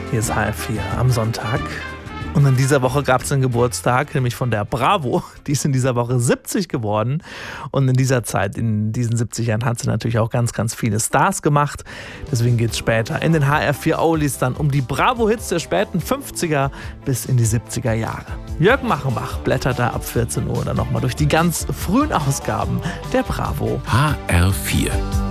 Hier ist HR4 am Sonntag. Und in dieser Woche gab es einen Geburtstag, nämlich von der Bravo. Die ist in dieser Woche 70 geworden. Und in dieser Zeit, in diesen 70 Jahren, hat sie natürlich auch ganz, ganz viele Stars gemacht. Deswegen geht es später in den HR4 Oldies dann um die Bravo-Hits der späten 50er bis in die 70er Jahre. Jörg Machenbach blättert da ab 14 Uhr dann nochmal durch die ganz frühen Ausgaben der Bravo. HR4